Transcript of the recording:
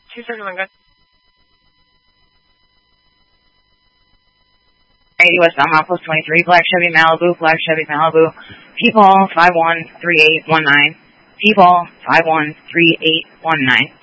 271, good. 80 westbound, milepost 23, Black Chevy Malibu, people 513819, people 513819.